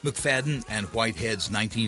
McFadden and Whitehead's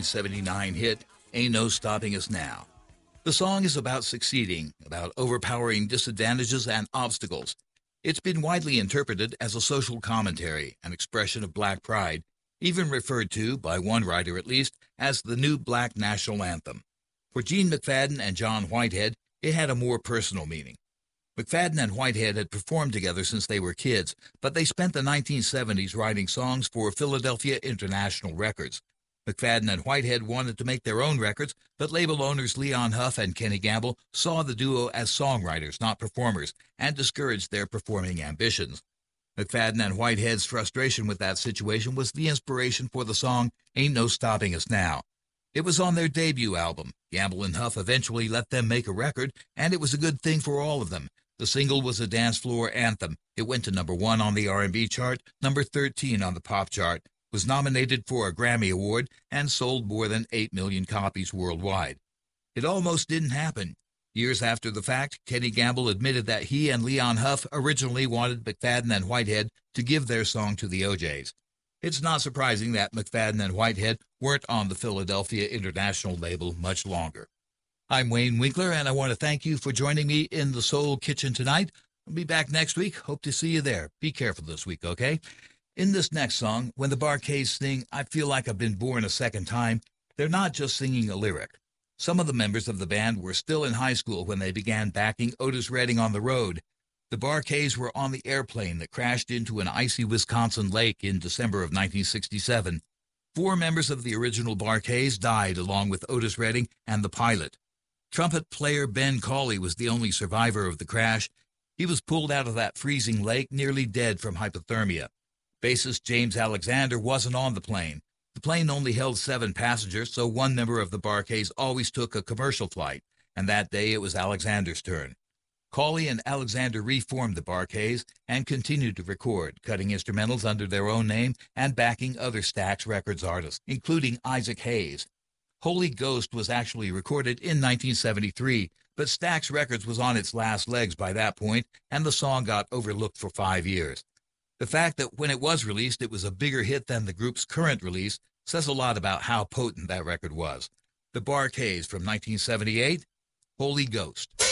1979 hit, Ain't No Stopping Us Now. The song is about succeeding, about overpowering disadvantages and obstacles. It's been widely interpreted as a social commentary, an expression of black pride, even referred to, by one writer at least, as the new black national anthem. For Gene McFadden and John Whitehead, it had a more personal meaning. McFadden and Whitehead had performed together since they were kids, but they spent the 1970s writing songs for Philadelphia International Records. McFadden and Whitehead wanted to make their own records, but label owners Leon Huff and Kenny Gamble saw the duo as songwriters, not performers, and discouraged their performing ambitions. McFadden and Whitehead's frustration with that situation was the inspiration for the song Ain't No Stopping Us Now. It was on their debut album. Gamble and Huff eventually let them make a record, and it was a good thing for all of them. The single was a dance floor anthem. It went to number 1 on the R&B chart, number 13 on the pop chart, was nominated for a Grammy Award, and sold more than 8 million copies worldwide. It almost didn't happen. Years after the fact, Kenny Gamble admitted that he and Leon Huff originally wanted McFadden and Whitehead to give their song to the O'Jays. It's not surprising that McFadden and Whitehead weren't on the Philadelphia International label much longer. I'm Wayne Winkler, and I want to thank you for joining me in the Soul Kitchen tonight. I'll be back next week. Hope to see you there. Be careful this week, okay? In this next song, when the Bar-Kays sing, I Feel Like I've Been Born a Second Time, they're not just singing a lyric. Some of the members of the band were still in high school when they began backing Otis Redding on the road. The Bar-Kays were on the airplane that crashed into an icy Wisconsin lake in December of 1967. 4 members of the original Bar-Kays died along with Otis Redding and the pilot. Trumpet player Ben Cauley was the only survivor of the crash. He was pulled out of that freezing lake nearly dead from hypothermia. Bassist James Alexander wasn't on the plane. The plane only held 7 passengers, so one member of the Bar-Kays always took a commercial flight, and that day it was Alexander's turn. Cauley and Alexander reformed the Bar-Kays and continued to record, cutting instrumentals under their own name and backing other Stax Records artists, including Isaac Hayes. Holy Ghost was actually recorded in 1973, but Stax Records was on its last legs by that point, and the song got overlooked for 5 years. The fact that when it was released it was a bigger hit than the group's current release says a lot about how potent that record was. The Bar-Kays from 1978, Holy Ghost.